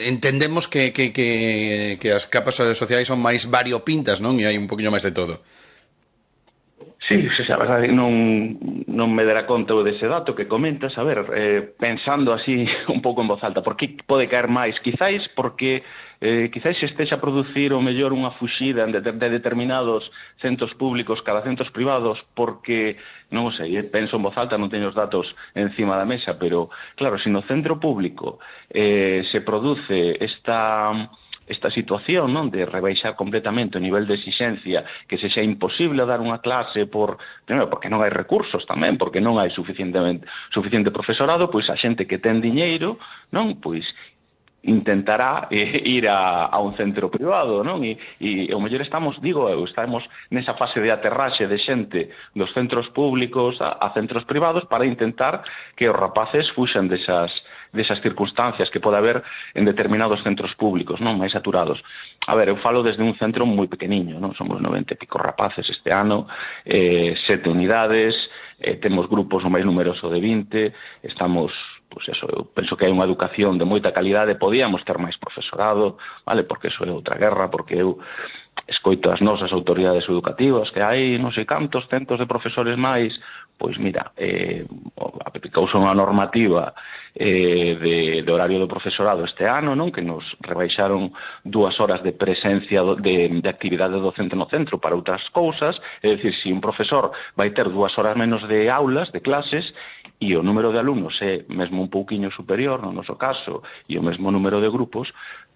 entendemos que as capas sociais son máis variopintas, non? E hai un poquinho máis de todo. Sí, a verdade non me dará conta dese dato que comentas. A ver, pensando así un pouco en voz alta, por que pode caer máis? Quizáis porque quizáis se estexa a producir o mellor unha fuxida de determinados centros públicos cada centros privados, porque, non o sei, penso en voz alta, non teño os datos encima da mesa, pero claro, se no centro público se produce esta situación, non, de rebaixar completamente o nivel de exixencia, que se xa imposible dar unha clase primeiro, porque non hai recursos tamén, porque non hai suficiente profesorado, pois a xente que ten diñeiro, non, pois intentará ir a un centro privado, non? E ao mellor estamos nesa fase de aterraxe de xente dos centros públicos a centros privados para intentar que os rapaces fuxan desas circunstancias que pode haber en determinados centros públicos, non, máis saturados. A ver, eu falo desde un centro moi pequeniño, non? Somos 90 e pico rapaces este ano, 7 unidades, temos grupos o máis numeroso de 20, estamos, pois eso, eu penso que hai unha educación de moita calidade, podíamos ter máis profesorado, vale, porque eso é outra guerra, porque eu escoito as nosas autoridades educativas que hai non sei cantos centos de profesores máis. Pois mira, aplicouse unha normativa de horario do profesorado este ano, non, que nos rebaixaron 2 horas de presencia de actividade docente no centro para outras cousas, é dicir, se un profesor vai ter 2 horas menos de aulas, de clases, e o número de alumnos é mesmo un pouquiño superior, no noso caso, e o mesmo número de grupos,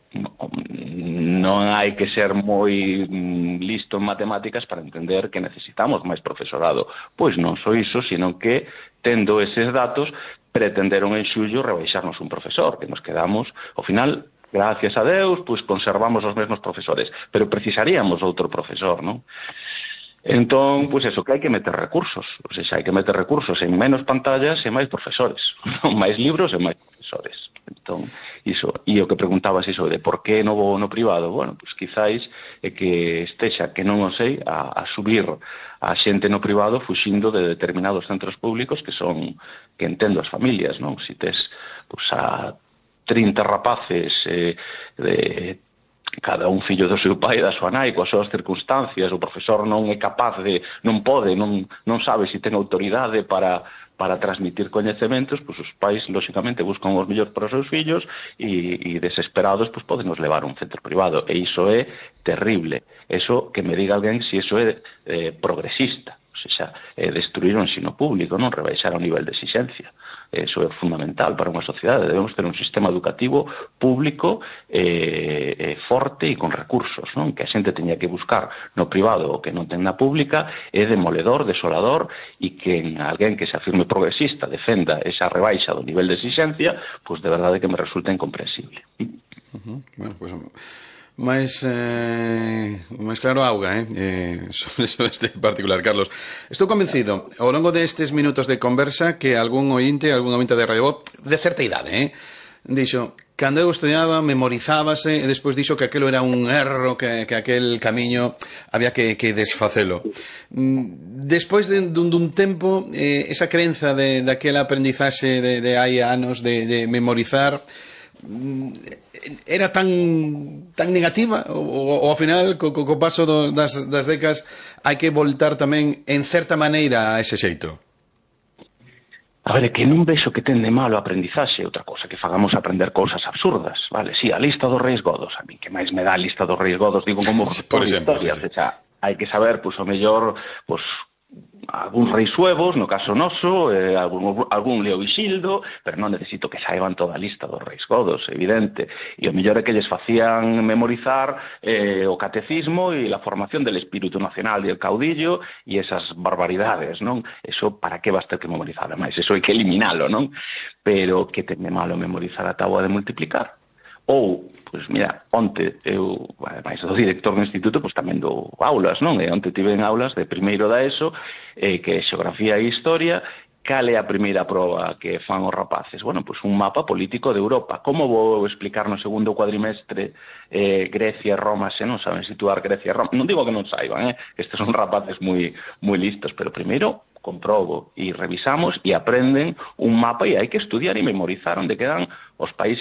non hai que ser moi listo en matemáticas para entender que necesitamos máis profesorado. Pois non só iso, sino que, tendo eses datos, pretenderon en xullo rebaixarnos un profesor, que nos quedamos, ao final, gracias a Deus, pois conservamos os mesmos profesores, pero precisaríamos outro profesor, non? Entón, pois eso, que hai que meter recursos. O sea, hai que meter recursos en menos pantallas e máis profesores, máis libros e máis profesores. Entón, iso, e o que preguntabas iso de por que no privado, bueno, pois quizáis é que estexa, que non o sei, a subir a xente no privado fuxindo de determinados centros públicos que entendo as familias, non? Se tes, pois, a 30 rapaces de cada un fillo do seu pai e da súa nai, coas súas circunstancias, o profesor non é capaz non sabe se ten autoridade para transmitir coñecementos, pois os pais, lóxicamente, buscan os mellores para os seus fillos e desesperados, pois poden os levar a un centro privado, e iso é terrible. Eso, que me diga alguén se iso é progresista, o sea, destruir o ensino público, non rebaixar o nivel de exixencia. Eso é fundamental para unha sociedade. Debemos ter un sistema educativo público forte e con recursos, non? Que a xente teña que buscar no privado o que non ten na pública é demoledor, desolador, e que alguén que se afirme progresista defenda esa rebaixa do nivel de exixencia, pois de verdade que me resulta incomprensible. Bueno, pois máis claro auga sobre este particular, Carlos. Estou convencido ao longo destes minutos de conversa que algún ointe de Radio Voz de certa idade dixo, cando eu estudiaba memorizábase, e despois dixo que aquelo era un erro, que aquel camiño había que desfacelo. Despois dun tempo, esa crenza daquela aprendizaxe de hai anos de memorizar era tan negativa, ou ao final co paso das décadas hai que voltar tamén en certa maneira a ese xeito? A ver, que non vexo que ten de malo a aprendizaxe, outra cosa, que fagamos aprender cousas absurdas, vale? Si, a lista dos Reis Godos, a mí que máis me dá a lista dos Reis Godos, digo como por exemplo, historias, o sea, hai que saber, pois, o mellor, pois, algúns reis suevos, no caso noso, algún Leo Isildo, pero non necesito que saiban toda a lista dos reis godos, evidente. E o mellor é que lles facían memorizar o catecismo e a formación del espírito nacional e el caudillo e esas barbaridades, non? Eso, para que vas ter que memorizar? Ademais, eso hai que eliminalo, non? Pero que ten de malo memorizar a táboa de multiplicar? Ou, pois mira, onte eu, ademais do director do instituto, pois tamén dou aulas, non? E onte tiven aulas de primeiro da ESO, que é xeografía e historia. Cal é a primeira proba que fan os rapaces? Bueno, pois un mapa político de Europa. Como vou explicar no segundo cuadrimestre Grecia e Roma se non saben situar Grecia e Roma? Non digo que non saiban, estes son rapaces moi listos, pero primeiro comprobo e revisamos e aprenden un mapa e hai que estudiar e memorizar onde quedan os países